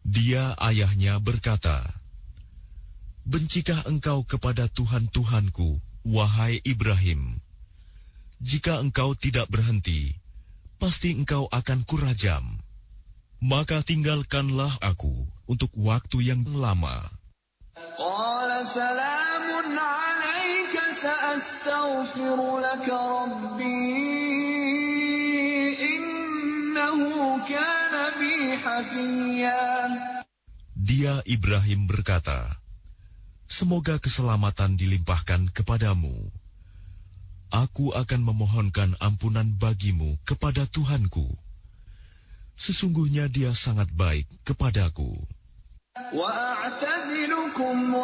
Dia ayahnya berkata, "Bencikah engkau kepada Tuhan-Tuhanku, wahai Ibrahim? Jika engkau tidak berhenti, pasti engkau akan kurajam. Maka tinggalkanlah aku untuk waktu yang lama." Qala salamun alayka sa'astaghfiru laka rabbi innahu kana bi hafiyya. Dia Ibrahim berkata, "Semoga keselamatan dilimpahkan kepadamu. Aku akan memohonkan ampunan bagimu kepada Tuhanku. Sesungguhnya Dia sangat baik kepadaku." Wa a'tazilukum